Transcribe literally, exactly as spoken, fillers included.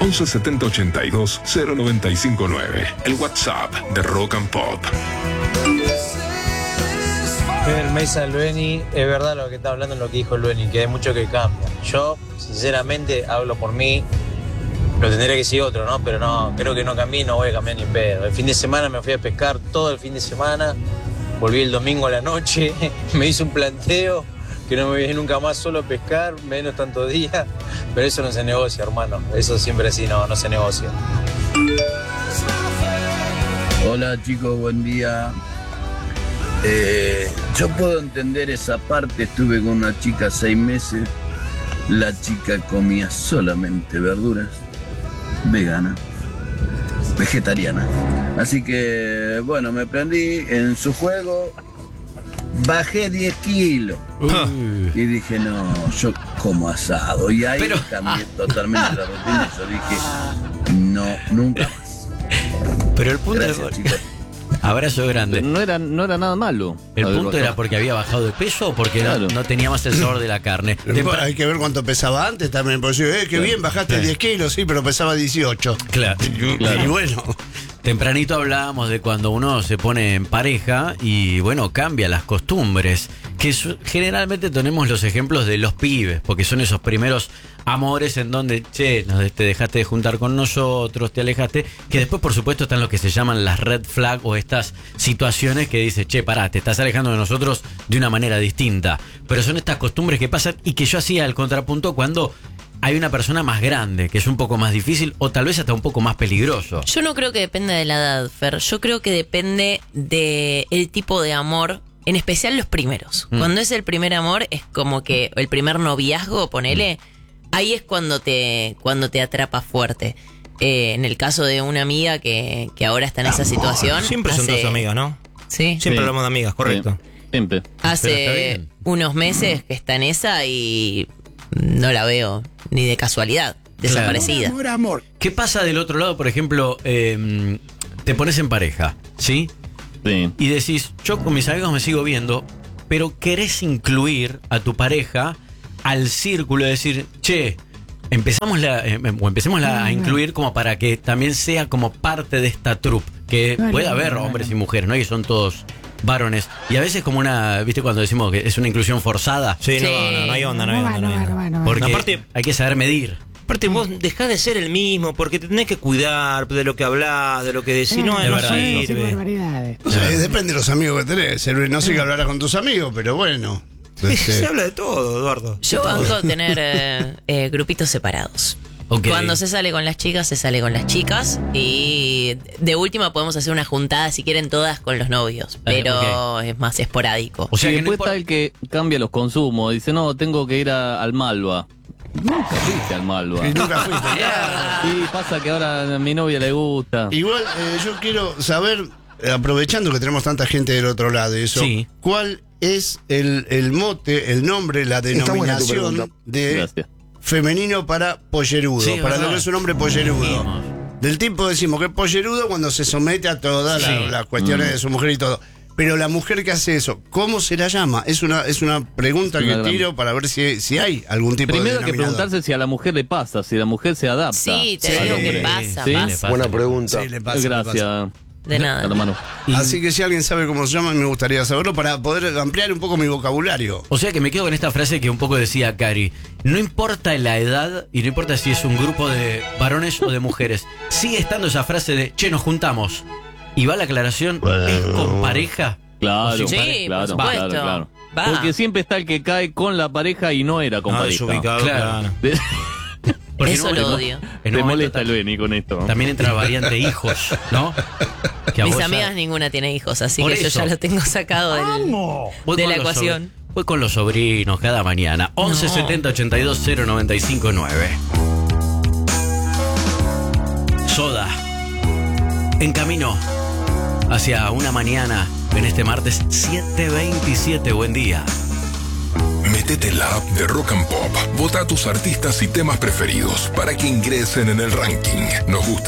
once setenta ochenta y dos cero noventa y cinco nueve. El WhatsApp de Rock and Pop. El Mesa Lueni, es verdad lo que está hablando, lo que dijo Lueni, que hay mucho que cambia. Yo, sinceramente, hablo por mí, lo tendría que decir otro, ¿no? Pero no, creo que no cambié, no voy a cambiar ni pedo. El fin de semana me fui a pescar todo el fin de semana, volví el domingo a la noche, me hice un planteo, que no me voy nunca más solo a pescar, menos tantos días, pero eso no se negocia, hermano. Eso siempre así, no, no se negocia. Hola chicos, buen día. Eh, yo puedo entender esa parte. Estuve con una chica seis meses. La chica comía solamente verduras, vegana, vegetariana. Así que, bueno, me prendí en su juego. Bajé diez kilos. Uh. Y dije, no, yo como asado. Y ahí Pero... cambié totalmente la rutina. Yo dije, no, nunca más. Pero el punto Gracias, es... chicos. Abrazo grande. No era, no era nada malo. ¿El punto bajado. Era porque había bajado de peso o porque claro. no, no tenía más el sabor de la carne? Tempra- Hay que ver cuánto pesaba antes también. Porque, eh, qué bien, bajaste diez kilos, sí, pero pesaba dieciocho. Claro. Y, claro. y bueno. Tempranito hablábamos de cuando uno se pone en pareja y, bueno, cambia las costumbres. Que su- generalmente tenemos los ejemplos de los pibes, porque son esos primeros amores en donde, che, nos, te dejaste de juntar con nosotros, te alejaste, que después por supuesto están lo que se llaman las red flag o estas situaciones que dice, che, pará, te estás alejando de nosotros de una manera distinta, pero son estas costumbres que pasan y que yo hacía el contrapunto cuando hay una persona más grande, que es un poco más difícil o tal vez hasta un poco más peligroso. Yo no creo que dependa de la edad, Fer, yo creo que depende del tipo de amor. En especial los primeros. Mm. Cuando es el primer amor, es como que el primer noviazgo, ponele, mm. ahí es cuando te, cuando te atrapa fuerte. Eh, en el caso de una amiga que, que ahora está en esa situación. Siempre hace, son dos amigas, ¿no? Sí. Siempre sí. hablamos de amigas, correcto. Sí. Siempre. Hace unos meses que está en esa y no la veo ni de casualidad. Desaparecida. Amor, amor. ¿Qué pasa del otro lado, por ejemplo, eh, te pones en pareja, ¿sí? Sí. Y decís, yo con mis amigos me sigo viendo, pero querés incluir a tu pareja al círculo de decir, che, empezamos la, eh, o empecemos la, a incluir como para que también sea como parte de esta troupe, que Bueno, puede haber bueno, hombres bueno. y mujeres, ¿no? Y son todos varones. Y a veces como una, ¿viste cuando decimos que es una inclusión forzada? Sí, Sí. no, no, no hay onda, no hay onda. No hay onda. Bueno, bueno, bueno. Porque No, aparte- hay que saber medir. Aparte vos dejás de ser el mismo porque te tenés que cuidar de lo que hablás, de lo que decís, no, Es no verdad, Sí, sirve. barbaridades. O sea, depende de los amigos que tenés. No sé que hablarás con tus amigos, pero bueno. Este, Se habla de todo, Eduardo. Yo banco tener eh, eh, grupitos separados. Ok. Cuando se sale con las chicas, se sale con las chicas. Y de última podemos hacer una juntada, si quieren, todas con los novios. Pero ok. es más esporádico. O sea y que no después importa- está el que cambia los consumos. Dice, no, tengo que ir a- al Malva. Nunca fuiste al Malva. y nunca fuiste. Sí, pasa que ahora a mi novia le gusta. Igual eh, yo quiero saber, eh, aprovechando que tenemos tanta gente del otro lado y eso, Sí. ¿cuál es el, el mote, el nombre, la buena tu denominación pregunta. de Gracias. femenino para pollerudo? Sí, para verdad. lo que es un hombre pollerudo. Del tipo decimos que es pollerudo cuando se somete a todas Sí. la- las cuestiones Mm. de su mujer y todo. Pero la mujer que hace eso, ¿cómo se la llama? Es una, es una pregunta Una que gran- tiro para ver si, si hay algún tipo Primero de hay que denominador. preguntarse si a la mujer le pasa, si la mujer se adapta. Sí, te Sí. digo que Sí. pasa, Sí. pasa. Le pasa. Buena pregunta. Sí, le pasa, le Gracias, pasa. De nada. hermano. Y- Así que si alguien sabe cómo se llama, me gustaría saberlo para poder ampliar un poco mi vocabulario. O sea que me quedo con esta frase que un poco decía Cari. No importa la edad y no importa si es un grupo de varones o de mujeres. Sigue estando esa frase de, che, nos juntamos. Y va la aclaración, ¿es con pareja? Claro, O sin Sí, pareja. por claro, supuesto. claro, claro. Va. Porque siempre está el que cae con la pareja y no era con No, pareja. desubicado, Claro. claro. De- Porque Eso en un lo momento- odio. en un Te momento molesta ta- el Beni con esto. También entra la variante hijos, ¿no? Que a Mis vos ya- amigas ninguna tiene hijos, así Por que yo eso. ya lo tengo sacado del, Voy de con la los ecuación. sobr- Voy con los sobrinos cada mañana. once setenta ochenta y dos cero noventa y cinco nueve. Soda. En camino hacia una mañana en este martes siete veintisiete. Buen día. Métete en la app de Rock and Pop. Vota a tus artistas y temas preferidos para que ingresen en el ranking. Nos gusta